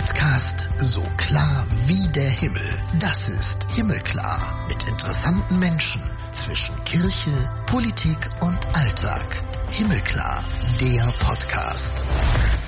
Podcast so klar wie der Himmel. Das ist Himmelklar mit interessanten Menschen zwischen Kirche, Politik und Alltag. Himmelklar, der Podcast.